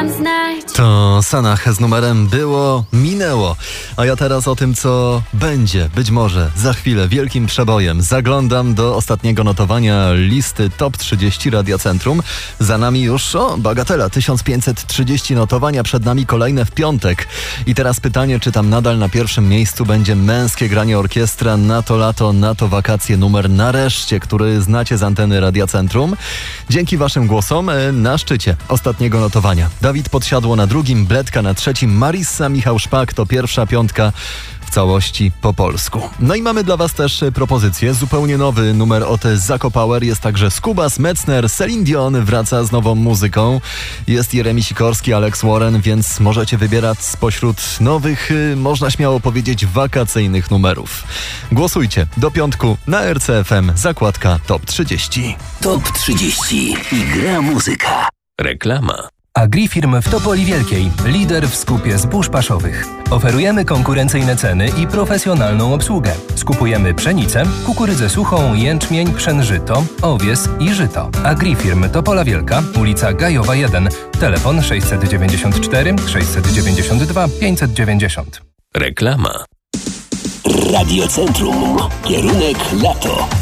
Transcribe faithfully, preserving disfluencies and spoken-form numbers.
dam znać. To Sanach z numerem Było, minęło. A ja teraz o tym, co będzie, być może za chwilę wielkim przebojem. Zaglądam do ostatniego notowania listy Top trzydzieści Radia Centrum. Za nami już, o, bagatela, tysiąc pięćset trzydzieści notowania, przed nami kolejne w piątek. I teraz pytanie, czy tam nadal na pierwszym miejscu będzie męskie granie orkiestra Na to lato, na to wakacje, numer Nareszcie, który znacie z anteny Radia Centrum. Dzięki waszym głosom na szczycie ostatniego notowania. Dawid Podsiadło na drugim, Bledka na trzecim, Marissa, Michał Szpak to pierwsza piątka w całości po polsku. No i mamy dla was też propozycję. Zupełnie nowy numer od Zako Power. Jest także Skubas, Metzner, Celine Dion wraca z nową muzyką. Jest Jeremi Sikorski, Alex Warren, więc możecie wybierać spośród nowych, można śmiało powiedzieć, wakacyjnych numerów. Głosujcie do piątku na R C F M, zakładka Top trzydzieści. Top trzydzieści i gra muzyka. Reklama. Agrifirm w Topoli Wielkiej, lider w skupie zbóż paszowych. Oferujemy konkurencyjne ceny i profesjonalną obsługę. Skupujemy pszenicę, kukurydzę suchą, jęczmień, pszenżyto, owies i żyto. Agrifirm Topola Wielka, ulica Gajowa jeden, telefon sześćset dziewięćdziesiąt cztery sześćset dziewięćdziesiąt dwa pięćset dziewięćdziesiąt. Reklama. Radio Centrum. Kierunek lato.